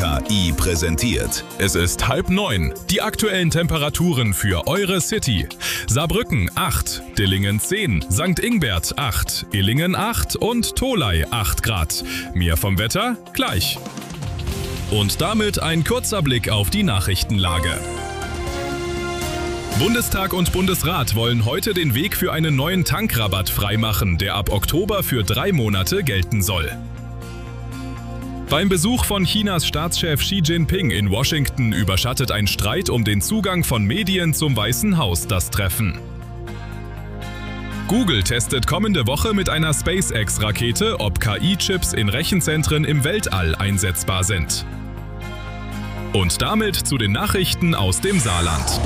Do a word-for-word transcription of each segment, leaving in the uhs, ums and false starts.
K I präsentiert. Es ist halb neun. Die aktuellen Temperaturen für eure City. Saarbrücken acht, Dillingen zehn, Sankt Ingbert acht, Illingen acht und Tholey acht Grad. Mehr vom Wetter gleich. Und damit ein kurzer Blick auf die Nachrichtenlage. Bundestag und Bundesrat wollen heute den Weg für einen neuen Tankrabatt freimachen, der ab Oktober für drei Monate gelten soll. Beim Besuch von Chinas Staatschef Xi Jinping in Washington überschattet ein Streit um den Zugang von Medien zum Weißen Haus das Treffen. Google testet kommende Woche mit einer SpaceX-Rakete, ob K I-Chips in Rechenzentren im Weltall einsetzbar sind. Und damit zu den Nachrichten aus dem Saarland.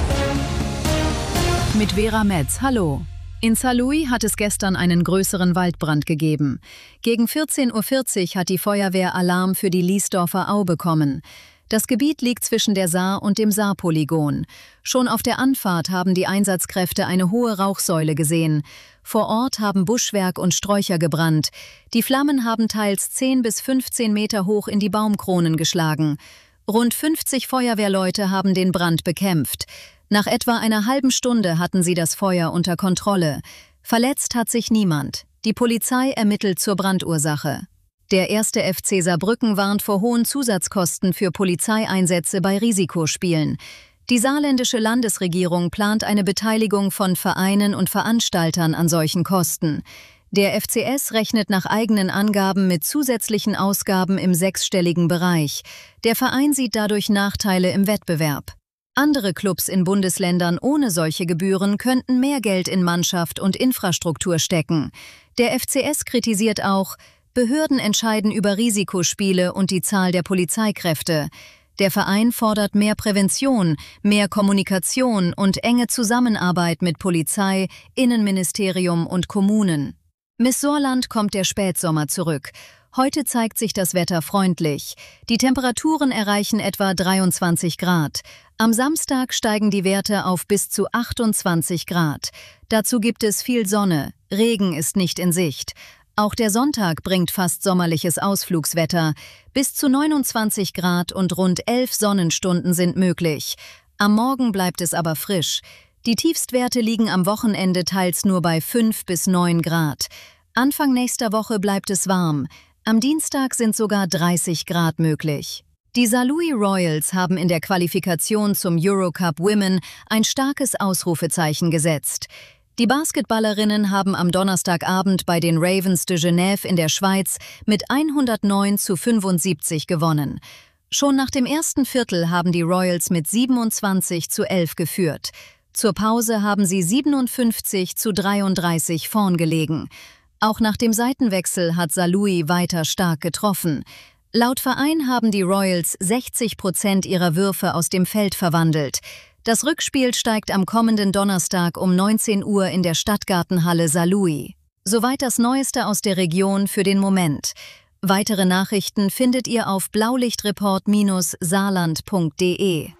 Mit Vera Metz, hallo. In Saarlouis hat es gestern einen größeren Waldbrand gegeben. Gegen vierzehn Uhr vierzig hat die Feuerwehr Alarm für die Liesdorfer Au bekommen. Das Gebiet liegt zwischen der Saar und dem Saarpolygon. Schon auf der Anfahrt haben die Einsatzkräfte eine hohe Rauchsäule gesehen. Vor Ort haben Buschwerk und Sträucher gebrannt. Die Flammen haben teils zehn bis fünfzehn Meter hoch in die Baumkronen geschlagen. Rund fünfzig Feuerwehrleute haben den Brand bekämpft. Nach etwa einer halben Stunde hatten sie das Feuer unter Kontrolle. Verletzt hat sich niemand. Die Polizei ermittelt zur Brandursache. Der erste F C Saarbrücken warnt vor hohen Zusatzkosten für Polizeieinsätze bei Risikospielen. Die saarländische Landesregierung plant eine Beteiligung von Vereinen und Veranstaltern an solchen Kosten. Der F C S rechnet nach eigenen Angaben mit zusätzlichen Ausgaben im sechsstelligen Bereich. Der Verein sieht dadurch Nachteile im Wettbewerb. Andere Clubs in Bundesländern ohne solche Gebühren könnten mehr Geld in Mannschaft und Infrastruktur stecken. Der F C S kritisiert auch, Behörden entscheiden über Risikospiele und die Zahl der Polizeikräfte. Der Verein fordert mehr Prävention, mehr Kommunikation und enge Zusammenarbeit mit Polizei, Innenministerium und Kommunen. Miss Saarland kommt der Spätsommer zurück. Heute zeigt sich das Wetter freundlich. Die Temperaturen erreichen etwa dreiundzwanzig Grad. Am Samstag steigen die Werte auf bis zu achtundzwanzig Grad. Dazu gibt es viel Sonne. Regen ist nicht in Sicht. Auch der Sonntag bringt fast sommerliches Ausflugswetter. Bis zu neunundzwanzig Grad und rund elf Sonnenstunden sind möglich. Am Morgen bleibt es aber frisch. Die Tiefstwerte liegen am Wochenende teils nur bei fünf bis neun Grad. Anfang nächster Woche bleibt es warm. Am Dienstag sind sogar dreißig Grad möglich. Die Saarlouis Royals haben in der Qualifikation zum Eurocup Women ein starkes Ausrufezeichen gesetzt. Die Basketballerinnen haben am Donnerstagabend bei den Ravens de Genève in der Schweiz mit hundertneun zu fünfundsiebzig gewonnen. Schon nach dem ersten Viertel haben die Royals mit siebenundzwanzig zu elf geführt. Zur Pause haben sie siebenundfünfzig zu dreiunddreißig vorn gelegen. Auch nach dem Seitenwechsel hat Saarlouis weiter stark getroffen. Laut Verein haben die Royals sechzig Prozent ihrer Würfe aus dem Feld verwandelt. Das Rückspiel steigt am kommenden Donnerstag um neunzehn Uhr in der Stadtgartenhalle Saarlouis. Soweit das Neueste aus der Region für den Moment. Weitere Nachrichten findet ihr auf blaulichtreport Bindestrich saarland punkt de.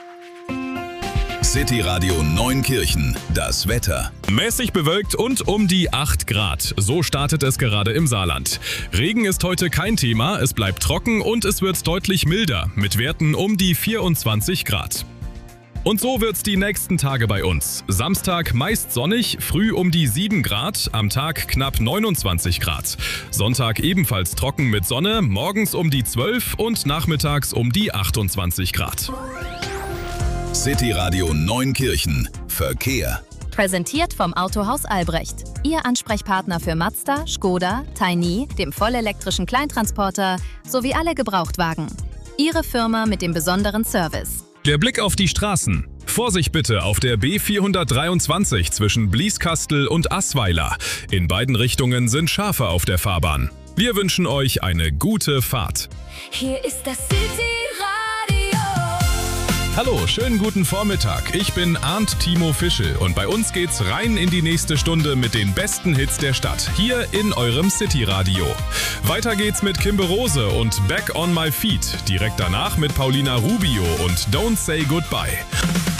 City Radio Neunkirchen, das Wetter. Mäßig bewölkt und um die acht Grad. So startet es gerade im Saarland. Regen ist heute kein Thema, es bleibt trocken und es wird deutlich milder, mit Werten um die vierundzwanzig Grad. Und so wird's die nächsten Tage bei uns. Samstag meist sonnig, früh um die sieben Grad, am Tag knapp neunundzwanzig Grad. Sonntag ebenfalls trocken mit Sonne, morgens um die zwölf und nachmittags um die achtundzwanzig Grad. City Radio Neunkirchen. Verkehr. Präsentiert vom Autohaus Albrecht. Ihr Ansprechpartner für Mazda, Skoda, Tiny, dem vollelektrischen Kleintransporter sowie alle Gebrauchtwagen. Ihre Firma mit dem besonderen Service. Der Blick auf die Straßen. Vorsicht bitte auf der B vierhundertdreiundzwanzig zwischen Blieskastel und Assweiler. In beiden Richtungen sind Schafe auf der Fahrbahn. Wir wünschen euch eine gute Fahrt. Hier ist das City Radio. Hallo, schönen guten Vormittag. Ich bin Arndt Timo Fischel und bei uns geht's rein in die nächste Stunde mit den besten Hits der Stadt, hier in eurem City Radio. Weiter geht's mit Kimber Rose und Back on My Feet, direkt danach mit Paulina Rubio und Don't Say Goodbye.